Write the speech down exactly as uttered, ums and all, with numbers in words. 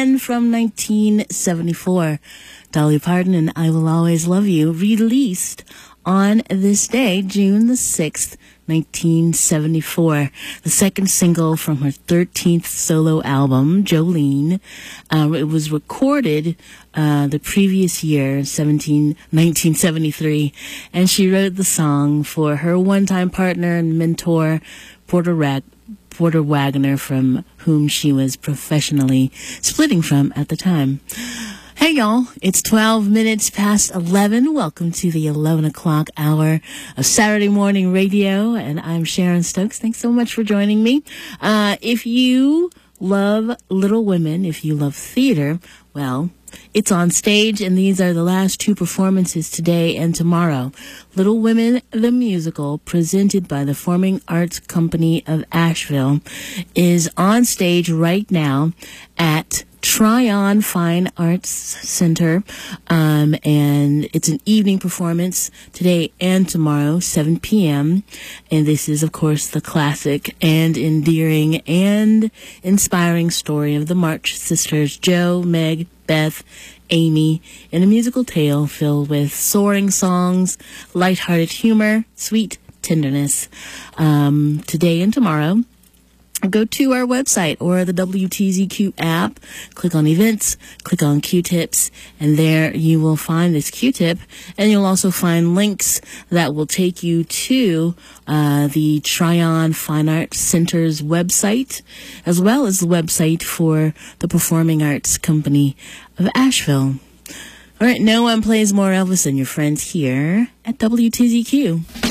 And from nineteen seventy-four, Dolly Parton and I Will Always Love You, released on this day, June the sixth, nineteen seventy-four, the second single from her thirteenth solo album, Jolene. Uh, it was recorded uh, the previous year, nineteen seventy-three, and she wrote the song for her one-time partner and mentor, Porter Rag. Porter Wagoner, from whom she was professionally splitting from at the time. Hey y'all, it's twelve minutes past eleven. Welcome to the eleven o'clock hour of Saturday morning radio, and I'm Sharon Stokes. Thanks so much for joining me. Uh, if you love Little Women, if you love theater, well, it's on stage, and these are the last two performances today and tomorrow. Little Women, the musical, presented by the Performing Arts Company of Asheville, is on stage right now at Tryon Fine Arts Center, um, and it's an evening performance today and tomorrow, seven p.m., and this is, of course, the classic and endearing and inspiring story of the March sisters, Jo, Meg, Beth, Amy, in a musical tale filled with soaring songs, lighthearted humor, sweet tenderness. Um, today and tomorrow, go to our website or the W T Z Q app, click on events, click on Q-tips, and there you will find this Q-tip, and you'll also find links that will take you to uh, the Tryon Fine Arts Center's website, as well as the website for the Performing Arts Company of Asheville. All right, no one plays more Elvis than your friends here at W T Z Q.